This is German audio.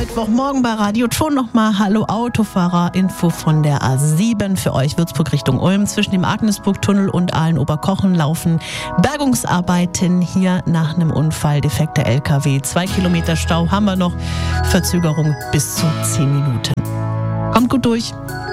Mittwochmorgen bei Radio Ton nochmal. Hallo Autofahrer, Info von der A7 für euch. Würzburg Richtung Ulm. Zwischen dem Agnesburg-Tunnel und Aalen-Oberkochen laufen Bergungsarbeiten hier nach einem Unfall. Defekter LKW. 2 Kilometer Stau haben wir noch. Verzögerung bis zu 10 Minuten. Kommt gut durch.